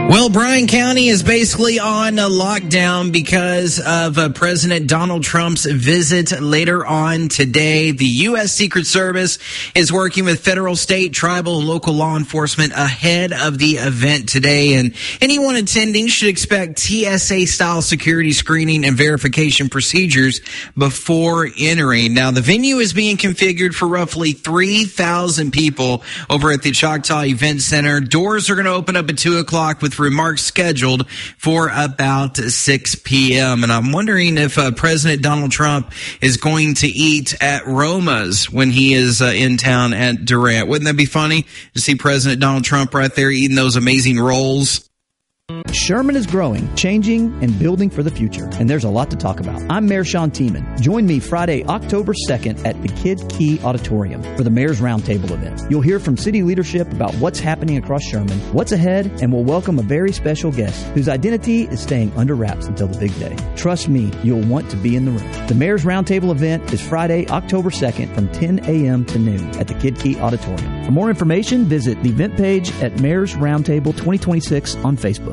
Well, Bryan County is basically on a lockdown because of President Donald Trump's visit later on today. The U.S. Secret Service is working with federal, state, tribal, and local law enforcement ahead of the event today. And anyone attending should expect TSA-style security screening and verification procedures before entering. Now, the venue is being configured for roughly 3,000 people over at the Choctaw Event Center. Doors are going to open up at 2 o'clock with remarks scheduled for about 6 p.m. And I'm wondering if President Donald Trump is going to eat at Roma's when he is in town at Durant. Wouldn't that be funny to see President Donald Trump right there eating those amazing rolls? Sherman is growing, changing, and building for the future, and there's a lot to talk about. I'm Mayor Sean Tiemann. Join me Friday, October 2nd at the Kid Key Auditorium for the Mayor's Roundtable event. You'll hear from city leadership about what's happening across Sherman, what's ahead, and we'll welcome a very special guest whose identity is staying under wraps until the big day. Trust me, you'll want to be in the room. The Mayor's Roundtable event is Friday, October 2nd from 10 a.m. to noon at the Kid Key Auditorium. For more information, visit the event page at Mayor's Roundtable 2026 on Facebook.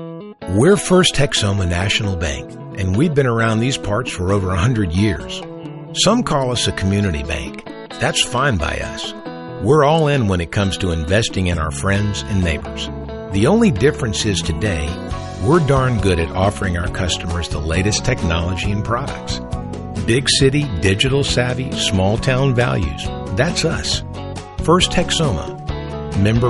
We're First Texoma National Bank, and we've been around these parts for over 100 years. Some call us a community bank. That's fine by us. We're all in when it comes to investing in our friends and neighbors. The only difference is today, we're darn good at offering our customers the latest technology and products. Big city, digital savvy, small town values. That's us. First Texoma. Member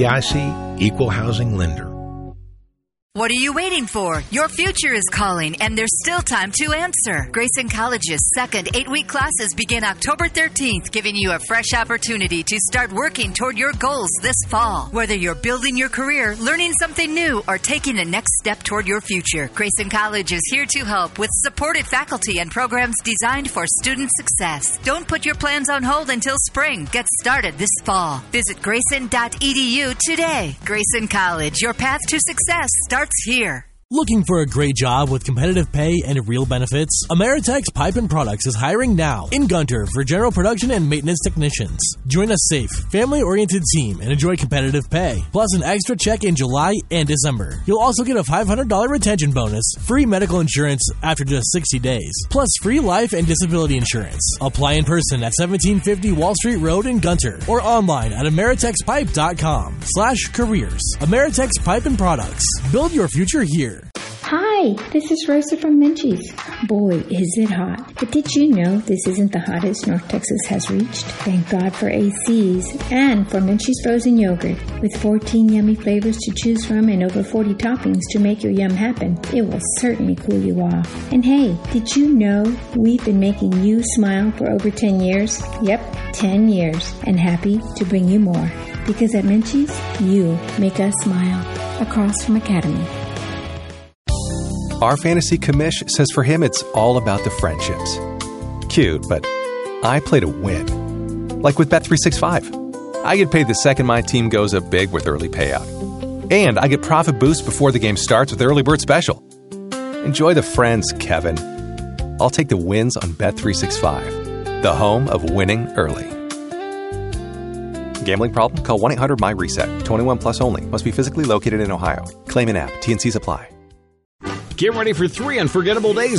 FDIC, Equal Housing Lender. What are you waiting for? Your future is calling, and there's still time to answer. Grayson College's second 8-week classes begin October 13th, giving you a fresh opportunity to start working toward your goals this fall. Whether you're building your career, learning something new, or taking the next step toward your future, Grayson College is here to help with supported faculty and programs designed for student success. Don't put your plans on hold until spring. Get started this fall. Visit grayson.edu today. Grayson College, your path to success starts here. Looking for a great job with competitive pay and real benefits? Ameritex Pipe & Products is hiring now in Gunter for general production and maintenance technicians. Join a safe, family-oriented team and enjoy competitive pay, plus an extra check in July and December. You'll also get a $500 retention bonus, free medical insurance after just 60 days, plus free life and disability insurance. Apply in person at 1750 Wall Street Road in Gunter or online at ameritexpipe.com/careers. Ameritex Pipe & Products. Build your future here. Hi, this is Rosa from Menchie's. Boy, is it hot. But did you know this isn't the hottest North Texas has reached? Thank God for ACs and for Menchie's frozen yogurt. With 14 yummy flavors to choose from and over 40 toppings to make your yum happen, it will certainly cool you off. And hey, did you know we've been making you smile for over 10 years? Yep, 10 years. And happy to bring you more. Because at Menchie's, you make us smile. Across from Academy. Our fantasy commish says for him it's all about the friendships. Cute, but I play to win. Like with Bet365. I get paid the second my team goes up big with early payout. And I get profit boost before the game starts with Early Bird Special. Enjoy the friends, Kevin. I'll take the wins on Bet365, the home of winning early. Gambling problem? Call 1-800-MY-RESET. 21 plus only. Must be physically located in Ohio. Claim an app. T&Cs apply. Get ready for 3 unforgettable days